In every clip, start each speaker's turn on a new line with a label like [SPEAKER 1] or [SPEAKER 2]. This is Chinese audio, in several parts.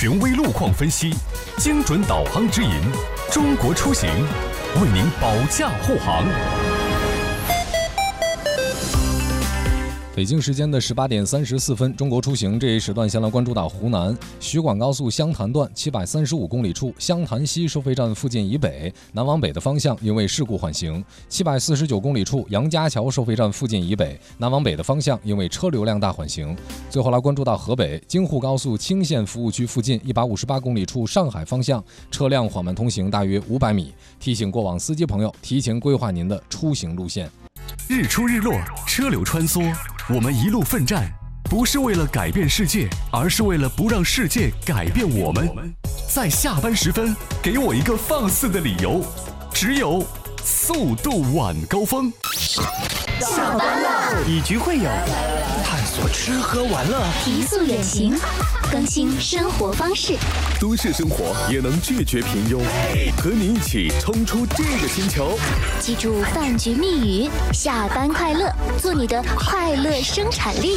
[SPEAKER 1] 权威路况分析，精准导航指引，中国出行为您保驾护航。
[SPEAKER 2] 北京时间的18点34分，中国出行这一时段先来关注到湖南徐广高速湘潭段735公里处湘潭西收费站附近以北南往北的方向因为事故缓行，749公里处杨家桥收费站附近以北南往北的方向因为车流量大缓行。最后来关注到河北京沪高速青线服务区附近158公里处上海方向车辆缓慢通行大约500米，提醒过往司机朋友提前规划您的出行路线。
[SPEAKER 1] 日出日落，车流穿梭，我们一路奋战，不是为了改变世界，而是为了不让世界改变我们。在下班时分，给我一个放肆的理由，只有速度晚高峰。
[SPEAKER 3] 下班了，
[SPEAKER 4] 以局会友，探索吃喝玩乐，
[SPEAKER 3] 提速远行，更新生活方式。
[SPEAKER 1] 都市生活也能拒绝平庸，和你一起冲出这个星球。
[SPEAKER 3] 记住饭局密语：下班快乐，做你的快乐生产力。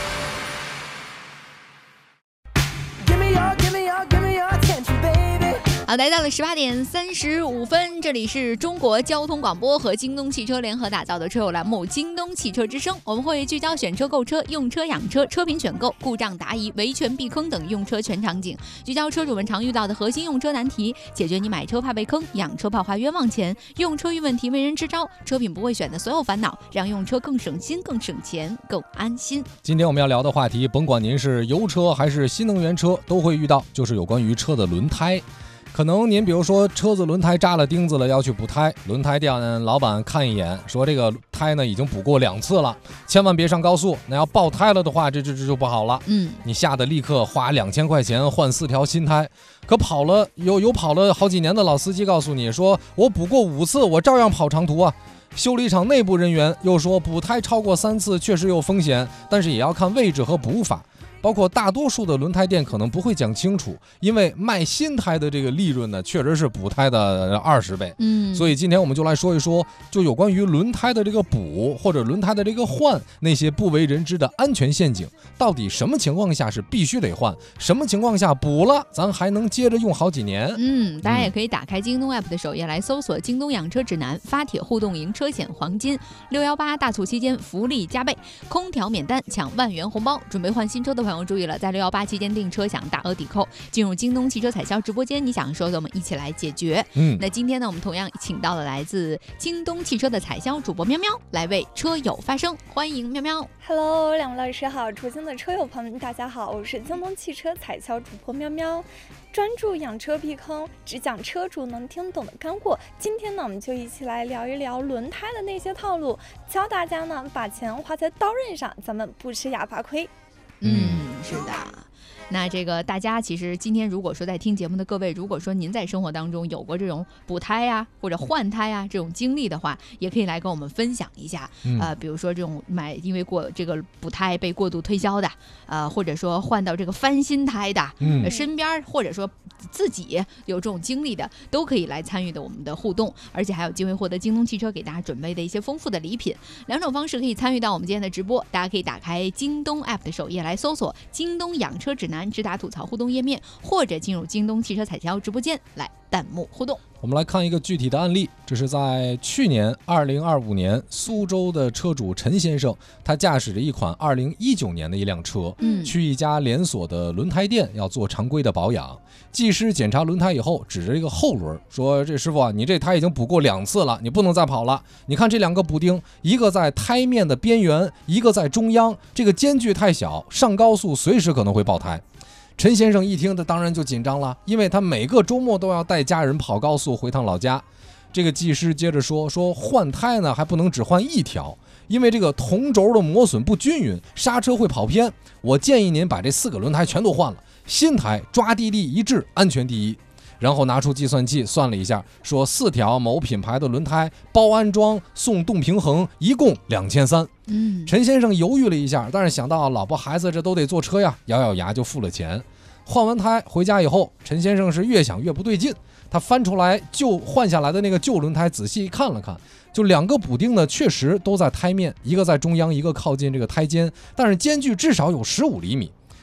[SPEAKER 5] 好，来到了18点35分，这里是中国交通广播和京东汽车联合打造的车友栏目《京东汽车之声》，我们会聚焦选车、购车、用车、养车、车品选购、故障答疑、维权避坑等用车全场景，聚焦车主们常遇到的核心用车难题，解决你买车怕被坑、养车怕花冤枉钱、用车遇问题没人支招、车品不会选的所有烦恼，让用车更省心、更省钱、更安心。
[SPEAKER 2] 今天我们要聊的话题，甭管您是油车还是新能源车，都会遇到，就是有关于车的轮胎。可能您比如说车子轮胎扎了钉子了，要去补胎，轮胎店老板看一眼说这个胎呢已经补过2次了，千万别上高速，那要爆胎了的话这就不好了。你吓得立刻花2000块钱换4条新胎，可跑了有跑了好几年的老司机告诉你说我补过5次我照样跑长途啊。修理厂内部人员又说补胎超过3次确实有风险，但是也要看位置和补法。包括大多数的轮胎店可能不会讲清楚，因为卖新胎的这个利润呢，确实是补胎的20倍。所以今天我们就来说一说，就有关于轮胎的这个补或者轮胎的这个换，那些不为人知的安全陷阱，到底什么情况下是必须得换，什么情况下补了咱还能接着用好几年。
[SPEAKER 5] 大家也可以打开京东 app 的首页来搜索京东养车指南，发帖互动赢车险黄金，618大促期间福利加倍，空调免单抢万元红包，准备换新车的朋友注意了，在618期间订车享大额抵扣，进入京东汽车采销直播间，你想说的我们一起来解决。那今天呢，我们同样请到了来自京东汽车的采销主播喵喵来为车友发声，欢迎喵喵。
[SPEAKER 6] Hello， 两位老师好，出京的车友朋友们大家好，我是京东汽车采销主播喵喵，专注养车避坑，只讲车主能听懂的干货。今天呢，我们就一起来聊一聊轮胎的那些套路，教大家呢把钱花在刀刃上，咱们不吃哑巴亏。
[SPEAKER 5] 是的。那这个大家其实今天如果说在听节目的各位，如果说您在生活当中有过这种补胎啊或者换胎啊这种经历的话，也可以来跟我们分享一下。比如说这种因为这个补胎被过度推销的，或者说换到这个翻新胎的，身边或者说自己有这种经历的，都可以来参与的我们的互动，而且还有机会获得京东汽车给大家准备的一些丰富的礼品。2种方式可以参与到我们今天的直播，大家可以打开京东 app 的首页来搜索京东养车指南直达吐槽互动页面，或者进入京东汽车采销直播间来弹幕互动。
[SPEAKER 2] 我们来看一个具体的案例，这是在去年2025年苏州的车主陈先生，他驾驶着一款2019年的一辆车，去一家连锁的轮胎店要做常规的保养。技师检查轮胎以后，指着一个后轮说：“这师傅啊，你这胎已经补过2次了，你不能再跑了。你看这2个补丁，一个在胎面的边缘，一个在中央，这个间距太小，上高速随时可能会爆胎。”陈先生一听，他当然就紧张了，因为他每个周末都要带家人跑高速回趟老家。这个技师接着说换胎呢还不能只换1条，因为这个同轴的磨损不均匀，刹车会跑偏。我建议您把这4个轮胎全都换了，新胎抓地力一致，安全第一。然后拿出计算器算了一下，说4条某品牌的轮胎包安装送动平衡，一共2300。陈先生犹豫了一下，但是想到老婆孩子这都得坐车呀，咬咬牙就付了钱。换完胎回家以后，陈先生是越想越不对劲，他翻出来旧换下来的那个旧轮胎仔细看了看，就2个补丁呢确实都在胎面，一个在中央，一个靠近这个胎尖，但是间距至少有15厘米。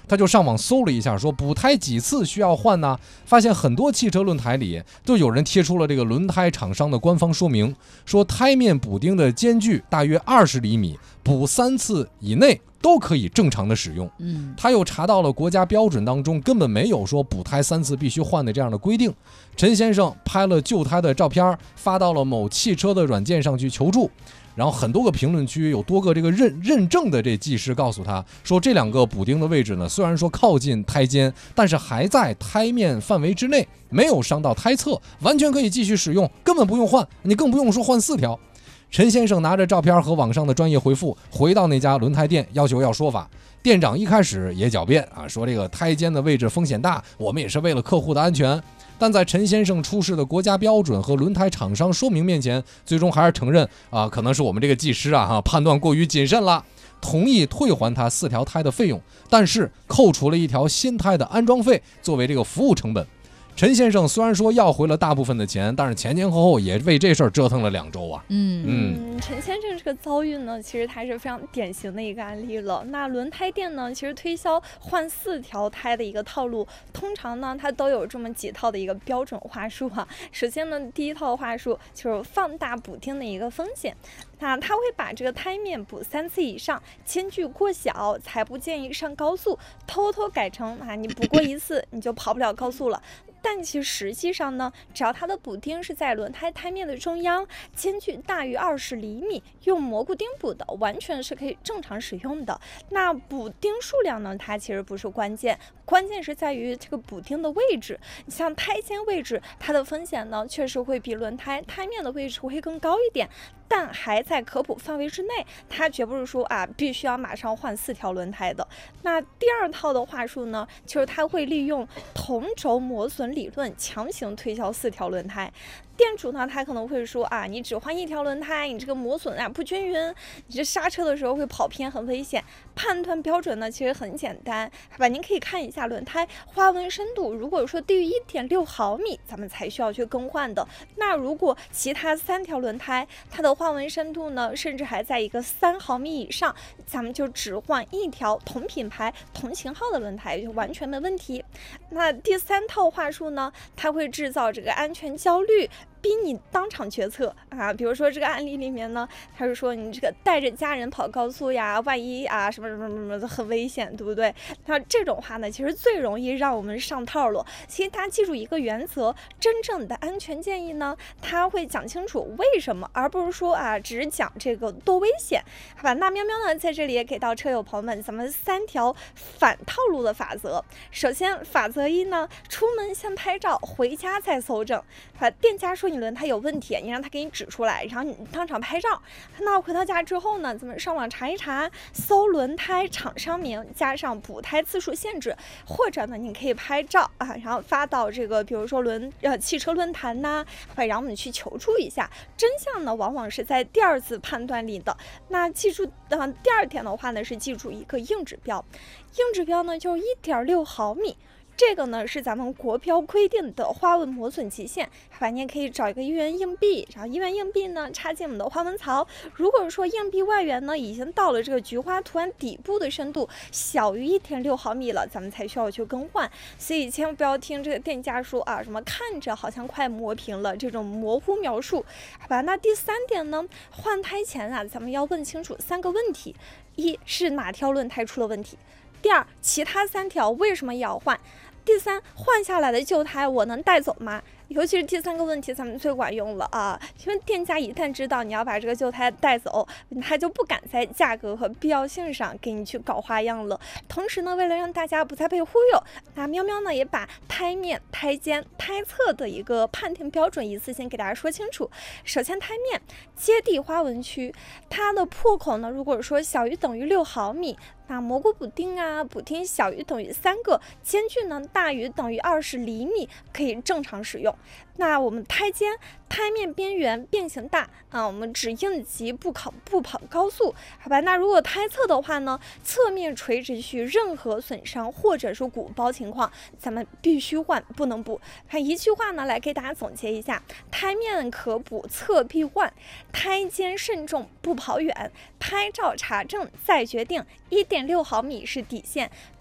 [SPEAKER 2] 他就上网搜了一下，说补胎几次需要换呢？发现很多汽车论坛里都有人贴出了这个轮胎厂商的官方说明，说胎面补丁的间距大约20厘米，补3次以内都可以正常的使用。他又查到了国家标准当中根本没有说补胎3次必须换的这样的规定。陈先生拍了旧胎的照片，发到了某汽车的软件上去求助。然后很多个评论区有多个这个认证的这技师告诉他说，这2个补丁的位置呢，虽然说靠近胎间，但是还在胎面范围之内，没有伤到胎侧，完全可以继续使用，根本不用换，你更不用说换4条。陈先生拿着照片和网上的专业回复回到那家轮胎店，要求要说法。店长一开始也狡辩啊，说这个胎间的位置风险大，我们也是为了客户的安全。但在陈先生出示的国家标准和轮胎厂商说明面前，最终还是承认啊，可能是我们这个技师判断过于谨慎了，同意退还他4条胎的费用，但是扣除了1条新胎的安装费作为这个服务成本。陈先生虽然说要回了大部分的钱，但是前后也为这事儿折腾了2周啊。
[SPEAKER 6] 陈先生这个遭遇呢，其实他是非常典型的一个案例了。那轮胎店呢，其实推销换4条胎的一个套路，通常呢它都有这么几套的一个标准话术首先呢，第一套话术就是放大补丁的一个风险。那他会把这个胎面补3次以上，间距过小才不建议上高速，偷改成你补过1次你就跑不了高速了。但其实实际上呢，只要它的补丁是在轮胎胎面的中央，间距大于20厘米，用蘑菇钉补的，完全是可以正常使用的。那补丁数量呢，它其实不是关键，关键是在于这个补丁的位置。像胎间位置，它的风险呢，确实会比轮胎胎面的位置会更高一点，但还在可补范围之内，它绝不是说必须要马上换4条轮胎的。那第2套的话术呢，就是它会利用同轴磨损理论强行推销4条轮胎。店主呢，他可能会说你只换1条轮胎，你这个磨损不均匀，你这刹车的时候会跑偏，很危险。判断标准呢，其实很简单，您可以看一下轮胎花纹深度，如果说低于1.6毫米，咱们才需要去更换的。那如果其他3条轮胎，它的花纹深度呢，甚至还在一个3毫米以上，咱们就只换1条同品牌、同型号的轮胎，就完全没问题。那第3套话术呢，它会制造这个安全焦虑，逼你当场决策比如说这个案例里面呢，他是说你这个带着家人跑高速呀，万一什么的很危险，对不对？那这种话呢，其实最容易让我们上套了。其实大家记住一个原则，真正的安全建议呢，他会讲清楚为什么，而不是说只讲这个多危险。好吧，那喵喵呢在这里也给到车友朋友们咱们3条反套路的法则。首先法则1呢，出门先拍照，回家再搜证。店家说你轮胎有问题，你让他给你指出来，然后你当场拍照。那回到家之后呢，咱们上网查一查，搜轮胎厂商名，加上补胎次数限制，或者呢你可以拍照然后发到这个比如说汽车论坛然后我们去求助一下。真相呢往往是在第2次判断里的。那记住第2点的话呢，是记住一个硬指标，硬指标呢就是1.6毫米。这个呢是咱们国标规定的花纹磨损极限，你也可以找一个1元硬币，然后1元硬币呢插进我们的花纹槽。如果说硬币外缘呢已经到了这个菊花图案底部的深度小于1.6毫米了，咱们才需要去更换。所以千万不要听这个店家说什么看着好像快磨平了这种模糊描述。好吧，那第3点呢，换胎前咱们要问清楚3个问题：一是哪条轮胎出了问题；第2，其他3条为什么也要换；第3，换下来的旧胎我能带走吗？尤其是第3个问题咱们最管用了因为店家一旦知道你要把这个旧胎带走，他就不敢在价格和必要性上给你去搞花样了。同时呢，为了让大家不再被忽悠，那喵喵呢也把胎面、胎间、胎侧的一个判定标准一次性给大家说清楚。首先胎面接地花纹区，它的破口呢如果说小于等于6毫米，那蘑菇补丁补丁小于等于3个，间距呢大于等于20厘米，可以正常使用。那我们胎间胎面边缘变形大我们只应急不跑高速。好吧，那如果胎侧的话呢，侧面垂直区任何损伤或者是鼓包情况，咱们必须换，不能补。一句话呢来给大家总结一下：胎面可补，侧必换；胎间慎重，不跑远。拍照查证再决定，1.6毫米是底线。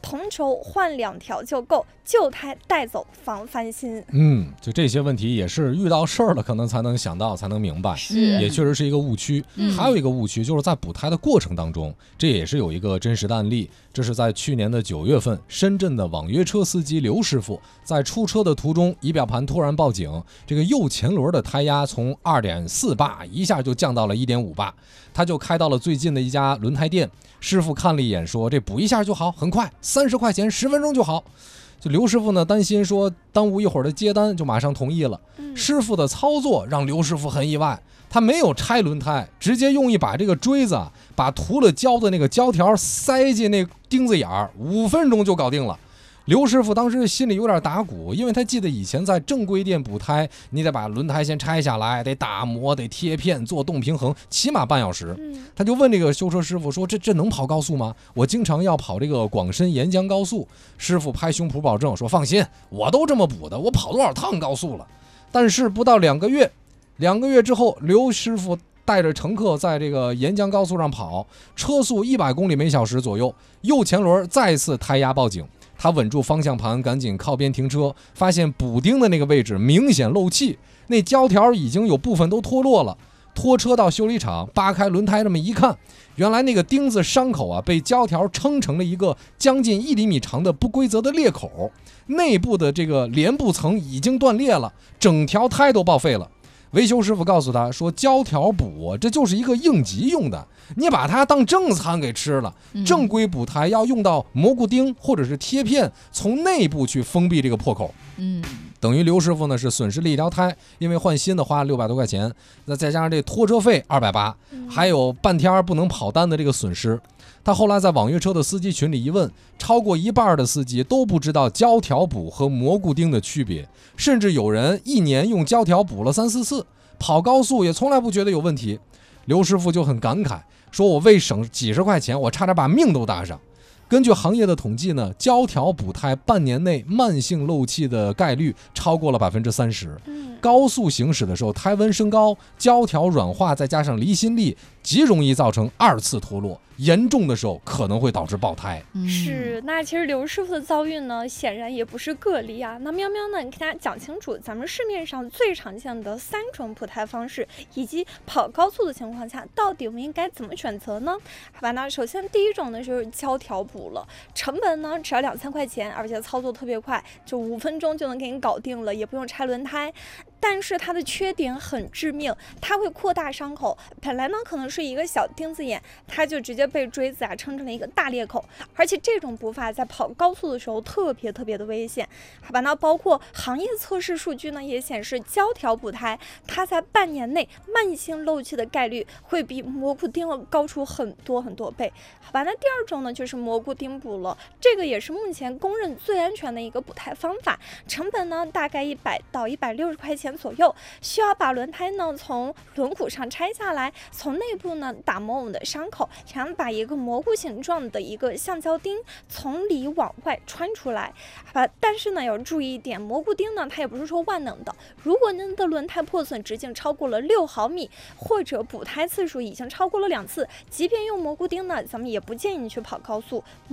[SPEAKER 6] 同轴换2条就够，旧胎带走防翻新。
[SPEAKER 2] 就这些问题也是遇到事儿了可能才能想到，才能明白，也确实是一个误区。还有一个误区就是在补胎的过程当中，这也是有一个真实的案例。这是在去年的9月份，深圳的网约车司机刘师傅在出车的途中，仪表盘突然报警，这个右前轮的胎压从2.4巴一下就降到了1.5巴，他就开到了最近的一家轮胎店。师傅看了一眼说，这补一下就好，很快，30块钱10分钟就好。就刘师傅呢担心说耽误一会儿的接单，就马上同意了。师傅的操作让刘师傅很意外，他没有拆轮胎，直接用一把这个锥子把涂了胶的那个胶条塞进那钉子眼儿，5分钟就搞定了。刘师傅当时心里有点打鼓，因为他记得以前在正规店补胎，你得把轮胎先拆下来，得打磨，得贴片，做动平衡，起码半小时。他就问这个修车师傅说，这能跑高速吗？我经常要跑这个广深沿江高速。师傅拍胸脯保证说，放心，我都这么补的，我跑多少趟高速了。但是不到2个月之后，刘师傅带着乘客在这个沿江高速上跑，车速100公里每小时左右，右前轮再次胎压报警。他稳住方向盘，赶紧靠边停车，发现补丁的那个位置明显漏气，那胶条已经有部分都脱落了。拖车到修理厂，扒开轮胎这么一看，原来那个钉子伤口被胶条撑成了一个将近1厘米长的不规则的裂口，内部的这个连布层已经断裂了，整条胎都报废了。维修师傅告诉他说，胶条补这就是一个应急用的，你把它当正餐给吃了。正规补胎要用到蘑菇钉或者是贴片，从内部去封闭这个破口。等于刘师傅呢是损失了1条胎，因为换新的花600多块钱，那再加上这拖车费280，还有半天不能跑单的这个损失。他后来在网约车的司机群里一问，超过1半的司机都不知道胶条补和蘑菇钉的区别，甚至有人1年用胶条补了3-4次，跑高速也从来不觉得有问题。刘师傅就很感慨，说我为省几十块钱，我差点把命都搭上。根据行业的统计呢，胶条补胎半年内慢性漏气的概率超过了30%。高速行驶的时候，胎温升高，胶条软化，再加上离心力，极容易造成2次脱落，严重的时候可能会导致爆胎。
[SPEAKER 6] 是，那其实刘师傅的遭遇呢，显然也不是个例啊。那喵喵呢，你给大家讲清楚咱们市面上最常见的3种补胎方式，以及跑高速的情况下，到底我们应该怎么选择呢？好吧，那首先第一种呢就是胶条补了，成本呢只要2-3块钱，而且操作特别快，就5分钟就能给你搞定了，也不用拆轮胎。但是它的缺点很致命，它会扩大伤口。本来呢可能是一个小钉子眼，它就直接被锥子撑成了一个大裂口。而且这种补法在跑高速的时候特别的危险。好吧，那包括行业测试数据呢也显示，胶条补胎它在半年内慢性漏气的概率会比蘑菇钉高出很多倍。好吧，那第二种呢就是蘑菇钉补了，这个也是目前公认最安全的一个补胎方法，成本呢大概100到160块钱左右，需要把轮胎呢从轮毂上拆下来，从内部呢打磨我们的伤口，然后把一个蘑菇形状的一个橡胶钉从里往外穿出来。但是呢要注意一点，蘑菇钉呢它也不是说万能的，如果您的轮胎破损直径超过了6毫米，或者补胎次数已经超过了2次，即便用蘑菇钉呢，咱们也不建议你去跑高速。